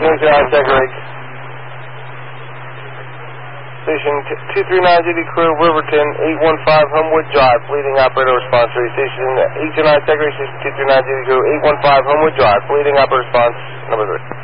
Station 239 Tiger Rig. Station 239 Crew, Riverton, 815 Homewood Drive. Leading operator response. Station 829 Tiger Rig, Station 239 Crew, 815 Homewood Drive. Leading operator response. Number 3.